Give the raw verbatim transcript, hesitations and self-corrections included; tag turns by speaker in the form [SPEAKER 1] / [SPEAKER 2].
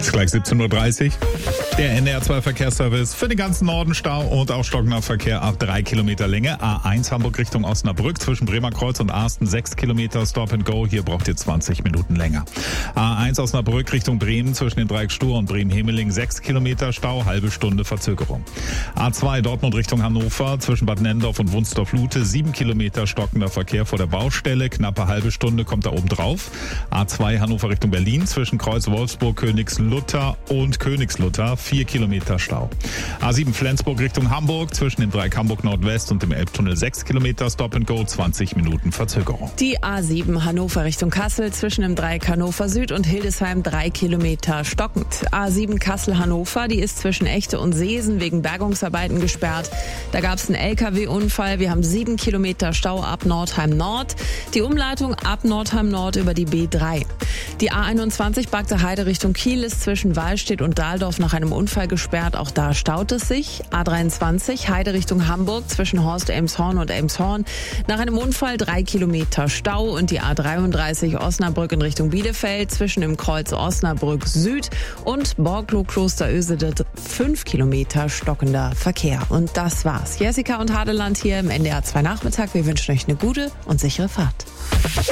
[SPEAKER 1] Ist gleich siebzehn Uhr dreißig. Der N R zwei Verkehrsservice für den ganzen Norden Stau und auch stockender Verkehr ab drei Kilometer Länge. A eins Hamburg Richtung Osnabrück zwischen Bremer Kreuz und Arsten sechs Kilometer Stop and Go. Hier braucht ihr zwanzig Minuten länger. A eins Osnabrück Richtung Bremen zwischen den Dreieck Stur und Bremen-Hemeling sechs Kilometer Stau, halbe Stunde Verzögerung. A zwei Dortmund Richtung Hannover zwischen Bad Nendorf und Wunsdorf-Lute sieben Kilometer stockender Verkehr vor der Baustelle. Knappe halbe Stunde kommt da oben drauf. A zwei Hannover Richtung Berlin zwischen Kreuz Wolfsburg, Königslutter und Königslutter vier Kilometer Stau. A sieben Flensburg Richtung Hamburg zwischen dem Dreieck Hamburg Nordwest und dem Elbtunnel sechs Kilometer Stop and Go, zwanzig Minuten Verzögerung.
[SPEAKER 2] Die A sieben Hannover Richtung Kassel zwischen dem Dreieck Hannover Süd und Hildesheim drei Kilometer stockend. A sieben Kassel Hannover, die ist zwischen Echte und Seesen wegen Bergungsarbeiten gesperrt. Da gab es einen L K W-Unfall. Wir haben sieben Kilometer Stau ab Nordheim Nord. Die Umleitung ab Nordheim Nord über die B drei. Die A einundzwanzig Bagde Heide Richtung Kiel ist zwischen Wallstedt und Dahldorf nach einem Unfall gesperrt. Auch da staut es sich. A dreiundzwanzig Heide Richtung Hamburg zwischen Horst Elmshorn und Elmshorn. Nach einem Unfall drei Kilometer Stau. Und die A dreiunddreißig Osnabrück in Richtung Bielefeld zwischen dem Kreuz Osnabrück Süd und Borglow Klosterösede fünf Kilometer stockender Verkehr. Und das war's. Jessica und Hadeland hier im N D R zwei Nachmittag. Wir wünschen euch eine gute und sichere Fahrt.